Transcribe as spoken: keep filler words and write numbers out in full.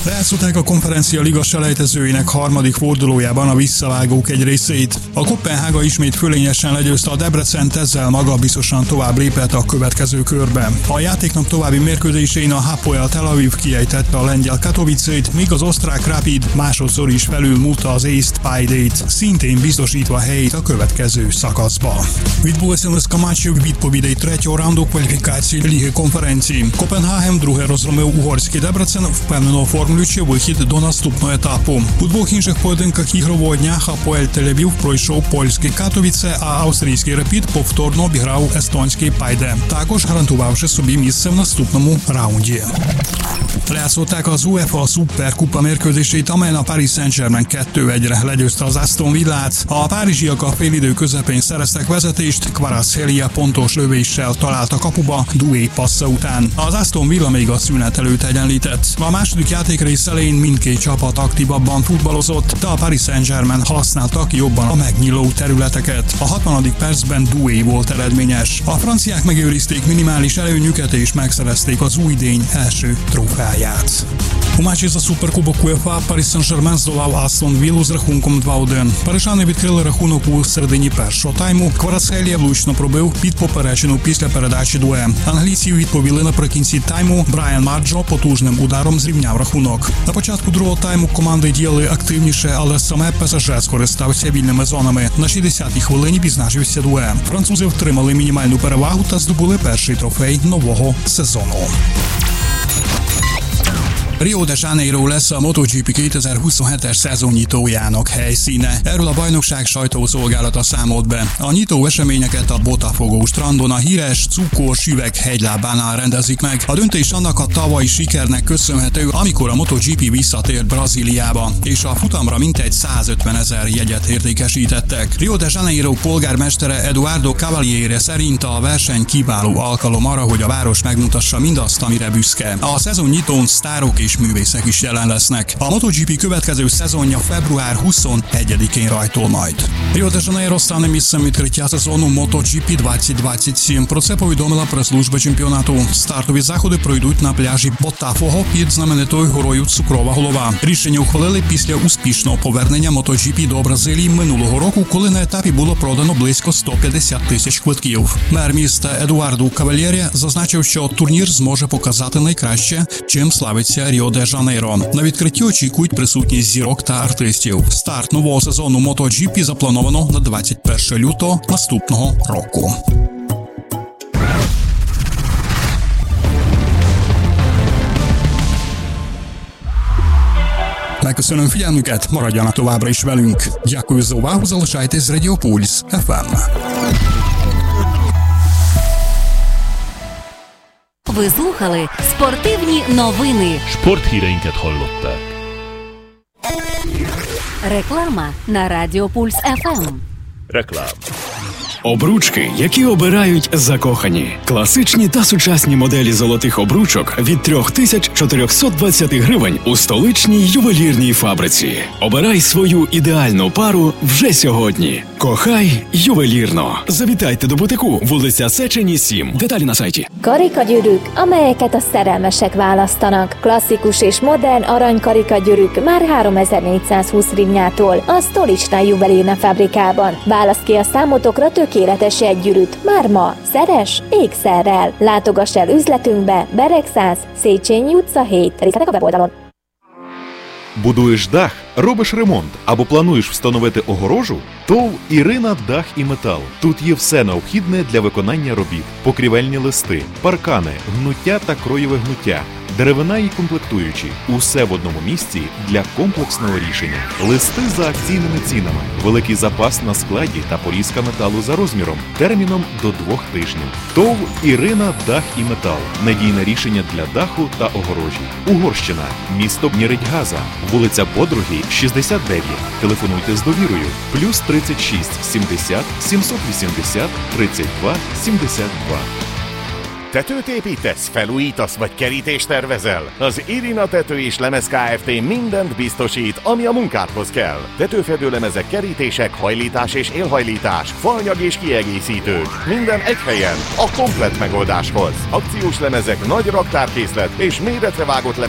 Lejátszották a Konferencia Liga selejtezőinek harmadik fordulójában a visszavágók egy részét. A Koppenhága ismét fölényesen legyőzte a Debrecent, ezzel magabiztosan tovább lépett a következő körbe. A játéknap további mérkőzésén a Hapoel Tel Aviv kiejtette a lengyel Katowicét, míg az osztrák Rapid másodszor is felülmúlta az észt Paidét, szintén biztosítva helyét a következő szakaszba. Відбулася низка матчів відповідей третього раунду кваліфікації Ліги конференції. Копенгаген друге розгромив угорський Дебрецен, впевнено оформлюючи вихід до наступного етапу. У двох інших поєдинках ігрового дня Hapoel Tel Aviv пройшов польський Катовіце, а австрійський Рапід повторно обіграв естонський Пайде, також гарантувавши собі місце в наступному раунді. Lejátszották az UEFA Superkupa mérkőzését, amelyen a Paris Saint-Germain kettő egyre legyőzte az Aston Villát. A párizsiak a félidő közepén szereztek vezetést, Kvaratskhelia pontos lövéssel talált a kapuba Doué passza után. Az Aston Villa még a szünet előtt egyenlített. A második játékrész elején mindkét csapat aktívabban futballozott, de a Paris Saint-Germain használta ki jobban a megnyíló területeket. A hatvanadik percben Doué volt eredményes. A franciák megőrizték minimális előnyüket és megszerezték az új idény első trófeáját. У матчі за Суперкубок УЄФА Paris Saint-Germain здолав Астон Віллу з рахунком два один. Парижани відкрили рахунок у середині першого тайму. Кварацхелія влучно пробив під поперечину після передачі Дуе. Англійці відповіли наприкінці тайму. Брайан Маджо потужним ударом зрівняв рахунок. На початку другого тайму команди діяли активніше, але саме ПСЖ скористався вільними зонами. На шістдесятій хвилині відзначився Дуе. Французи втримали мінімальну перевагу та здобули перший трофей нового сезону. Rio de Janeiro lesz a MotoGP kétezer-huszonhetes szezonnyitójának helyszíne. Erről a bajnokság sajtószolgálata számolt be. A nyitó eseményeket a Botafogo strandon a híres cukós üveg hegylábánál rendezik meg. A döntés annak a tavalyi sikernek köszönhető, amikor a MotoGP visszatért Brazíliába, és a futamra mintegy százötven ezer jegyet értékesítettek. Rio de Janeiro polgármestere Eduardo Cavaliere szerint a verseny kiváló alkalom arra, hogy a város megmutassa mindazt, amire büszke. A szezonnyitón sztárok és művészek is jelen lesznek. A MotoGP következő szezonja február huszonegyedikén rajtol majd. Rio de Janeiro стане місцем відкриття сезону MotoGP двадцять двадцять сім. Про це повідомила прес-служба чемпіонату. Стартові заходи пройдуть на пляжі Ботафого під знаменитою горою Цукрова Голова. Рішення ухвалили після успішного повернення MotoGP до Бразилії минулого року, коли на етапі було продано близько сто п'ятдесят тисяч квитків. Мер міста Едуардо Кавальєрі зазначив, що турнір зможе показати найкраще, чим славиться Ріо де Жанейро. На відкритті очікують присутність зірок та артистів. Старт нового сезону MotoGP заплановано на двадцять перше лютого наступного року. Megköszönöm figyelmüket, maradjanak továbbra is velünk. Дякую за увагу, залишайтесь з Радіо Пульс еф ем. Ви слухали спортивні новини. Sporthíreinket hallották. Реклама на Радіо Пульс еф ем. Реклам. Обручки, які обирають закохані. Класичні та сучасні моделі золотих обручок від три тисячі чотириста двадцять гривень у столичній ювелірній фабриці. Обирай свою ідеальну пару вже sьогодні. Кохай ювелірно. Завітайте до бутику, вулиця Széchenyi сім. Деталі на сайті. Karikagyűrűk, amelyeket a szerelmesek választanak. Klasszikus és modern aranykarikagyűrűk már háromezer-négyszázhúsz hrivnyától a Stolicsnai Juvelírna fabrikában. Választ ki a számotokra tökéletes jegygyűrűt már ma. Szeres ékszerrel. Látogass el üzletünkbe, Bereg száz, Széchenyi utca hét. Részletek a weboldalon. Будуєш дах, робиш ремонт або плануєш встановити огорожу? ТОВ «Ірина Дах і Метал». Тут є все необхідне для виконання робіт. Покрівельні листи, паркани, гнуття та кроєве гнуття, деревина і комплектуючі. Усе в одному місці для комплексного рішення. Листи за акційними цінами. Великий запас на складі та порізка металу за розміром. Терміном до двох тижнів. ТОВ «Ірина Дах і Метал». Надійне рішення для даху та огорожі. Угорщина. Місто Нєредьгаза. Вулиця Подруги, шістдесят дев'ять. Телефонуйте з довірою. Плюс тридцять шість сімдесят сімсот вісімдесят тридцять два сімдесят два. Tetőt építesz, felújítasz vagy kerítést tervezel? Az Irina Tető és Lemez Kft. Mindent biztosít, ami a munkádhoz kell. Tetőfedőlemezek, kerítések, hajlítás és élhajlítás, faanyag és kiegészítők. Minden egy helyen, a komplett megoldáshoz. Akciós lemezek, nagy raktárkészlet és méretre vágott lemezek.